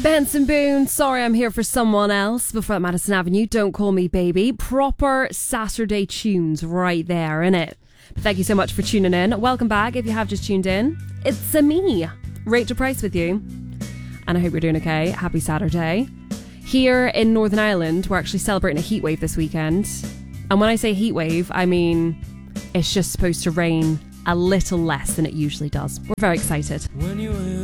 Benson Boone, Sorry I'm Here for Someone Else. Before that, Madison Avenue, Don't Call Me Baby. Proper Saturday tunes right there, innit? Thank you so much for tuning in. Welcome back if you have just tuned in. It's me, Rachel Price, with you. And I hope you're doing okay. Happy Saturday. Here in Northern Ireland, we're actually celebrating a heatwave this weekend. And when I say heatwave, I mean it's just supposed to rain a little less than it usually does. We're very excited.